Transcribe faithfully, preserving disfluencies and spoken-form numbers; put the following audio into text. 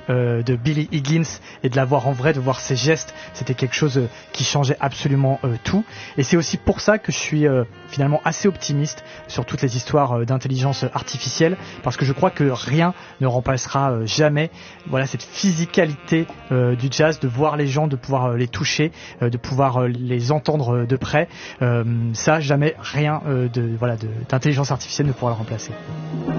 euh, de Billy Higgins et de la voir en vrai, de voir ses gestes, c'était quelque chose euh, qui changeait absolument euh, tout. Et c'est aussi pour ça que je suis euh, finalement assez optimiste sur toutes les histoires euh, d'intelligence artificielle, parce que je crois que rien ne remplacera euh, jamais voilà, cette physicalité euh, du jazz, de voir les gens, de pouvoir euh, les toucher, euh, de pouvoir euh, les entendre euh, de près. Euh, ça, jamais rien euh, de, voilà, de, d'intelligence artificielle ne pourra le remplacer.